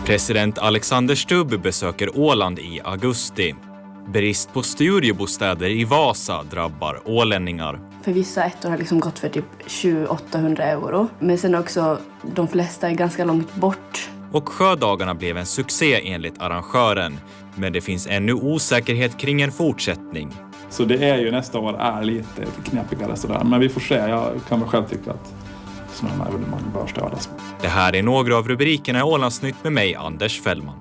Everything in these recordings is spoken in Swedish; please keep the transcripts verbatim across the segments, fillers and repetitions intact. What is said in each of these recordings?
President Alexander Stubb besöker Åland i augusti. Brist på studiebostäder i Vasa drabbar ålänningar. För vissa ettor har liksom gått för typ tjugohundraåtta åttahundra euro. Men sen också, de flesta är ganska långt bort. Och Sjödagarna blev en succé enligt arrangören. Men det finns ännu osäkerhet kring en fortsättning. Så det är ju nästa år är lite knepigare sådär. Men vi får se, jag kan väl själv tycka att sådana evenemang bör stödas. Det här är några av rubrikerna i Ålandsnytt med mig, Anders Fällman.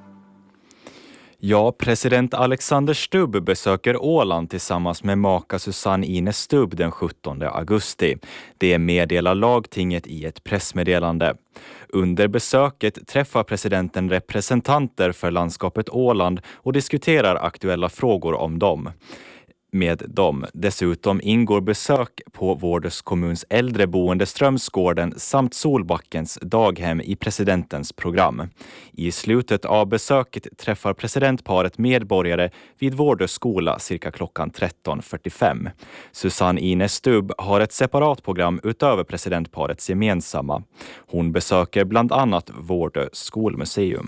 Ja, president Alexander Stubb besöker Åland tillsammans med maka Susanne Ines Stubb den sjuttonde augusti. Det meddelar lagtinget i ett pressmeddelande. Under besöket träffar presidenten representanter för landskapet Åland och diskuterar aktuella frågor om dem. Med dem. Dessutom ingår besök på Vårdös kommuns äldreboende Strömsgården samt Solbackens daghem i presidentens program. I slutet av besöket träffar presidentparet medborgare vid Vårdös skola cirka klockan tretton fyrtiofem. Susanne Ines Stubb har ett separat program utöver presidentparets gemensamma. Hon besöker bland annat Vårdö skolmuseum.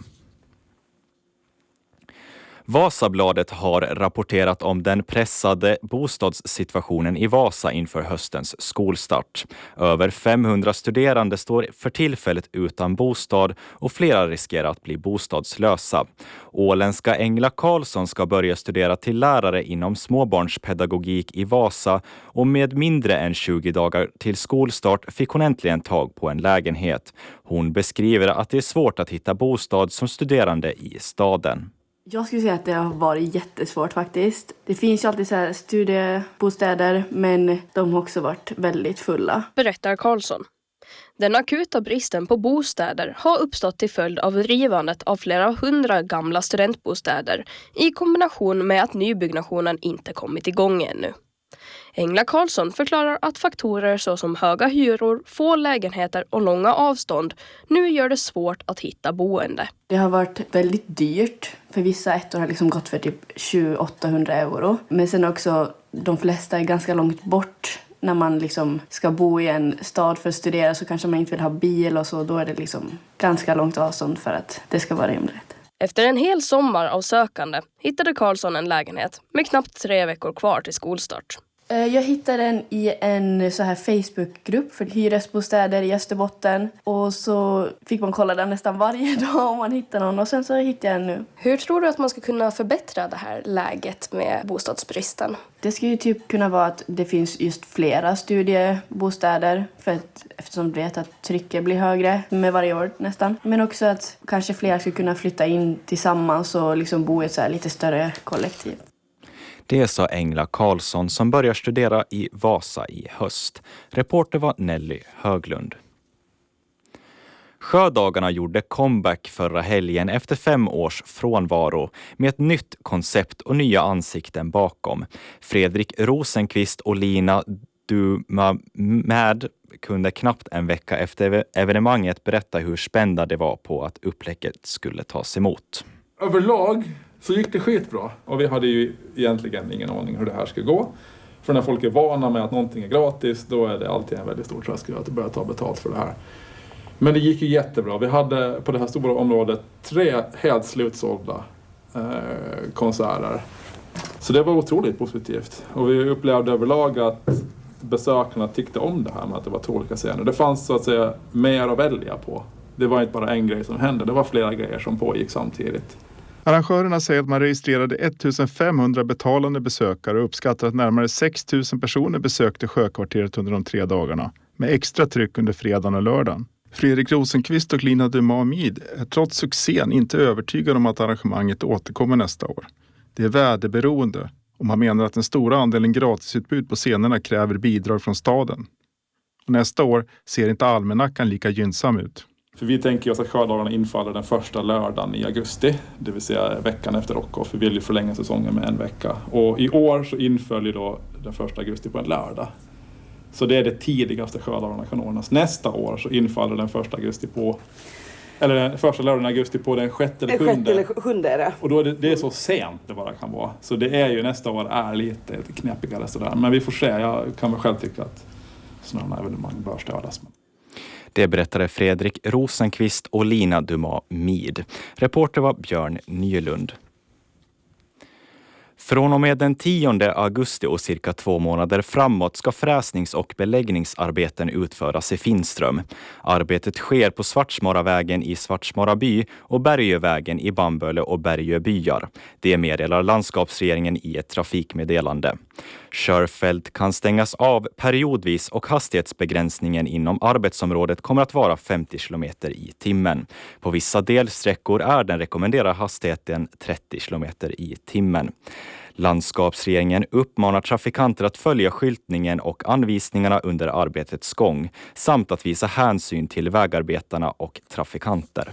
Vasabladet har rapporterat om den pressade bostadssituationen i Vasa inför höstens skolstart. Över femhundra studerande står för tillfället utan bostad och flera riskerar att bli bostadslösa. Åländska Engla Karlsson ska börja studera till lärare inom småbarnspedagogik i Vasa och med mindre än tjugo dagar till skolstart fick hon äntligen tag på en lägenhet. Hon beskriver att det är svårt att hitta bostad som studerande i staden. Jag skulle säga att det har varit jättesvårt faktiskt. Det finns ju alltid så här studiebostäder, men de har också varit väldigt fulla. Berättar Karlsson. Den akuta bristen på bostäder har uppstått till följd av rivandet av flera hundra gamla studentbostäder i kombination med att nybyggnationen inte kommit igång ännu. Engla Karlsson förklarar att faktorer såsom höga hyror, få lägenheter och långa avstånd nu gör det svårt att hitta boende. Det har varit väldigt dyrt. För vissa ettor har liksom gått för typ tjugohundraåtta åttahundra euro. Men sen också, de flesta är ganska långt bort. När man liksom ska bo i en stad för att studera så kanske man inte vill ha bil och så. Då är det liksom ganska långt avstånd för att det ska vara rimligt. Efter en hel sommar av sökande hittade Karlsson en lägenhet med knappt tre veckor kvar till skolstart. Jag hittade den i en så här Facebookgrupp för hyresbostäder i Österbotten. Och så fick man kolla den nästan varje dag om man hittade någon. Och sen så hittade jag den nu. Hur tror du att man ska kunna förbättra det här läget med bostadsbristen? Det ska ju typ kunna vara att det finns just flera studiebostäder. För att, eftersom du vet att trycket blir högre med varje år nästan. Men också att kanske fler ska kunna flytta in tillsammans och liksom bo i ett så här lite större kollektiv. Det sa Engla Karlsson som börjar studera i Vasa i höst. Reporter var Nelly Höglund. Sjödagarna gjorde comeback förra helgen efter fem års frånvaro med ett nytt koncept och nya ansikten bakom. Fredrik Rosenqvist och Lina Dumamad kunde knappt en vecka efter evenemanget berätta hur spända det var på att upplägget skulle tas emot. Överlag så gick det skitbra. Och vi hade ju egentligen ingen aning hur det här skulle gå. För när folk är vana med att någonting är gratis, då är det alltid en väldigt stor tröskel att börja ta betalt för det här. Men det gick ju jättebra. Vi hade på det här stora området tre helt slutsålda eh, konserter. Så det var otroligt positivt. Och vi upplevde överlag att besökarna tyckte om det här med att det var två olika scener. Det fanns så att säga mer att välja på. Det var inte bara en grej som hände, det var flera grejer som pågick samtidigt. Arrangörerna säger att man registrerade ettusenfemhundra betalande besökare och uppskattar att närmare sex tusen personer besökte Sjökvarteret under de tre dagarna, med extra tryck under fredagen och lördagen. Fredrik Rosenqvist och Lina Dumamid är trots succén inte övertygade om att arrangemanget återkommer nästa år. Det är värdeberoende och man menar att den stora andelen gratisutbud på scenerna kräver bidrag från staden. Och nästa år ser inte almanackan lika gynnsam ut. För vi tänker oss att Sjödagarna infaller den första lördagen i augusti, det vill säga veckan efter Rockoff. Vi vill ju förlänga säsongen med en vecka. Och i år så inföll ju då den första augusti på en lördag. Så det är det tidigaste Sjödagarna kan ordnas. Nästa år så infaller den första augusti på, eller den första lördagen i augusti på den sjätte eller sjunde. Den sjätte eller sjunde är det. Och då är det, det är så sent det bara kan vara. Så det är ju nästa år är lite knepigare sådär. Men vi får se, jag kan väl själv tycka att sådana evenemang bör stödas. Det berättade Fredrik Rosenqvist och Lina Dumas Mid. Reporter var Björn Nylund. Från och med den tionde augusti och cirka två månader framåt ska fräsnings- och beläggningsarbeten utföras i Finström. Arbetet sker på Svartsmaravägen i Svartsmaraby och Bergövägen i Bamböle och Bergö byar. Det meddelar landskapsregeringen i ett trafikmeddelande. Körfält kan stängas av periodvis och hastighetsbegränsningen inom arbetsområdet kommer att vara femtio kilometer i timmen. På vissa delsträckor är den rekommenderade hastigheten trettio kilometer i timmen. Landskapsregeringen uppmanar trafikanter att följa skyltningen och anvisningarna under arbetets gång samt att visa hänsyn till vägarbetarna och trafikanter.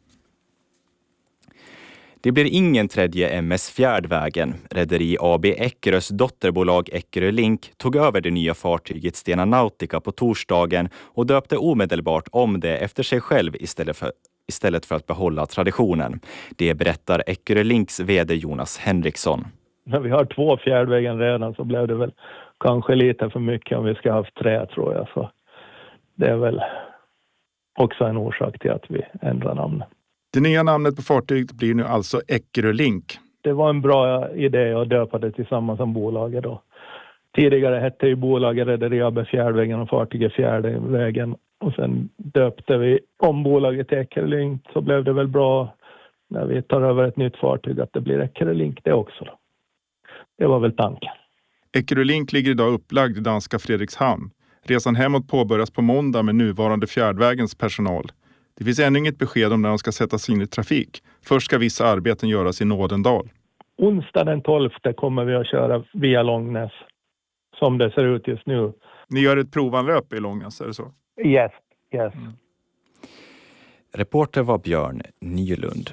Det blir ingen tredje M S Fjärdvägen. Rederi A B Eckerös dotterbolag Eckerö Link tog över det nya fartyget Stena Nautica på torsdagen och döpte omedelbart om det efter sig själv istället för, istället för att behålla traditionen. Det berättar Eckerö Links vd Jonas Henriksson. När vi har två Fjärdvägen redan så blev det väl kanske lite för mycket om vi ska ha haft tre, tror jag. Så det är väl också en orsak till att vi ändrar namnet. Det nya namnet på fartyget blir nu alltså Eckerö Link. Det var en bra idé att döpa det tillsammans som bolaget då. Tidigare hette ju bolaget Rederi A B Fjärdvägen och fartyget Fjärdvägen. Och sen döpte vi om bolaget till Eckerö Link, så blev det väl bra när vi tar över ett nytt fartyg att det blir Eckerö Link det också då. Det var väl tanken. Eckerö Link ligger idag upplagd i danska Fredrikshamn. Resan hemåt påbörjas på måndag med nuvarande Fjärdvägens personal. Det finns ännu inget besked om när de ska sättas in i trafik. Först ska vissa arbeten göras i Nådendal. Onsdag den tolfte kommer vi att köra via Långnäs, som det ser ut just nu. Ni gör ett provanlöp i Långnäs, är det så? Yes, yes. Mm. Reporter var Björn Nylund.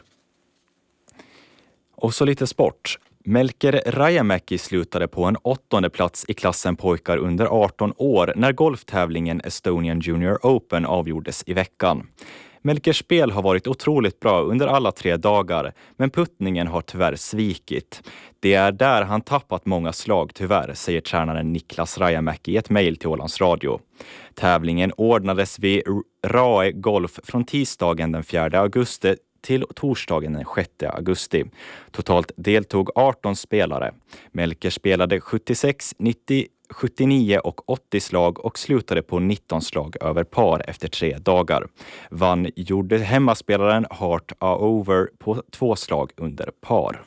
Och så lite sport. Melker Rajamäki slutade på en åttonde plats i klassen pojkar under arton år när golftävlingen Estonian Junior Open avgjordes i veckan. Melkers spel har varit otroligt bra under alla tre dagar, men puttningen har tyvärr svikit. Det är där han tappat många slag tyvärr, säger tränaren Niklas Rajamäki i ett mejl till Ålands Radio. Tävlingen ordnades vid Rae Golf från tisdagen den fjärde augusti till torsdagen den sjätte augusti. Totalt deltog arton spelare. Melker spelade sjuttiosex, nittio, sjuttionio och åttio slag och slutade på nitton slag över par efter tre dagar. Vann gjorde hemmaspelaren Hart Over på två slag under par.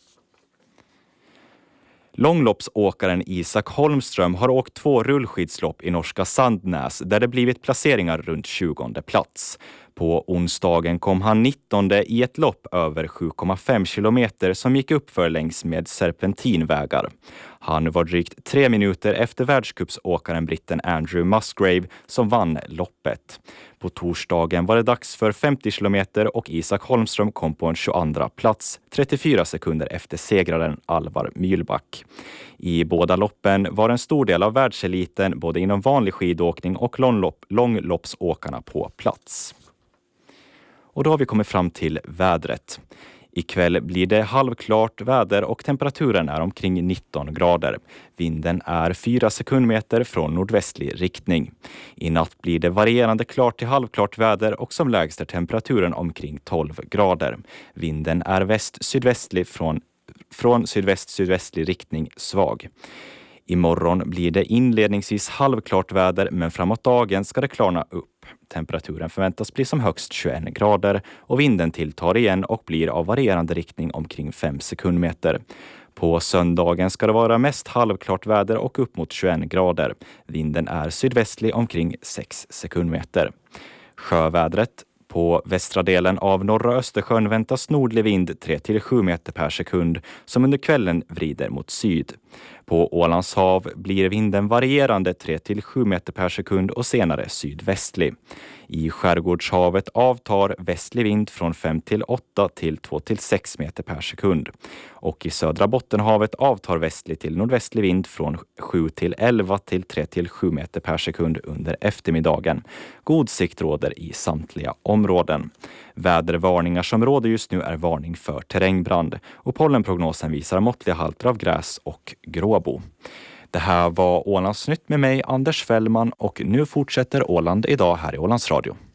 Långloppsåkaren Isak Holmström har åkt två rullskidslopp i norska Sandnäs där det blivit placeringar runt tjugonde plats. På onsdagen kom han nittonde i ett lopp över sju komma fem kilometer som gick upp för längs med serpentinvägar. Han var drygt tre minuter efter världscupsåkaren britten Andrew Musgrave som vann loppet. På torsdagen var det dags för femtio kilometer och Isak Holmström kom på en tjugoandra plats, trettiofyra sekunder efter segraren Alvar Mylback. I båda loppen var en stor del av världseliten både inom vanlig skidåkning och långlopp, långloppsåkarna på plats. Och då har vi kommit fram till vädret. Ikväll blir det halvklart väder och temperaturen är omkring nitton grader. Vinden är fyra sekundmeter från nordvästlig riktning. I natt blir det varierande klart till halvklart väder och som lägst är temperaturen omkring tolv grader. Vinden är väst-sydvästlig från, från sydväst-sydvästlig riktning svag. Imorgon blir det inledningsvis halvklart väder men framåt dagen ska det klarna upp. Temperaturen förväntas bli som högst tjugoen grader och vinden tilltar igen och blir av varierande riktning omkring fem sekundmeter. På söndagen ska det vara mest halvklart väder och upp mot tjugoen grader. Vinden är sydvästlig omkring sex sekundmeter. Sjövädret. På västra delen av norra Östersjön väntas nordlig vind tre till sju meter per sekund som under kvällen vrider mot syd. På Ålands hav blir vinden varierande tre till sju meter per sekund och senare sydvästlig. I skärgårdshavet avtar västlig vind från fem till åtta till två till sex meter per sekund. Och i södra Bottenhavet avtar västlig till nordvästlig vind från sju till elva till tre till sju meter per sekund under eftermiddagen. God sikt råder i samtliga områden. Vädervarningar som råder just nu är varning för terrängbrand och pollenprognosen visar måttliga halter av gräs och gråbo. Det här var Ålandsnytt med mig, Anders Fällman, och nu fortsätter Åland idag här i Ålands Radio.